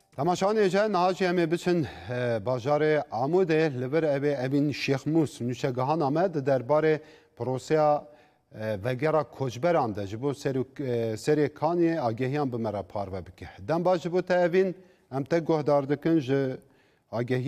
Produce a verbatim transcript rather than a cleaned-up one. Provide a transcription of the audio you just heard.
تماشان ایجا نهاجی همه بچن بازار عموده لبر ابی ابین شیخ موس نوشگهان آمد درباره پروسیا وگرا کجبران ده جبو سری کانی آگهیان بمرا پارو بکه دم باج بو تا ابین ام تا گهدار دکن ج آگهی